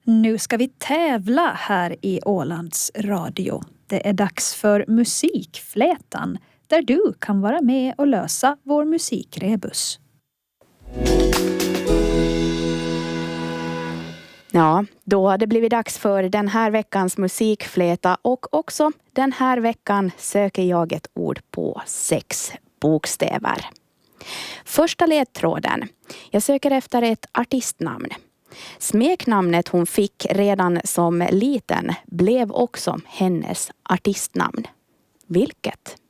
Nu ska vi tävla här i Ålands Radio. Det är dags för Musikflätan där du kan vara med och lösa vår musikrebus. Ja, då har det blivit dags för den här veckans musikfläta och också den här veckan söker jag ett ord på 6 bokstäver. Första ledtråden. Jag söker efter ett artistnamn. Smeknamnet hon fick redan som liten blev också hennes artistnamn. Vilket?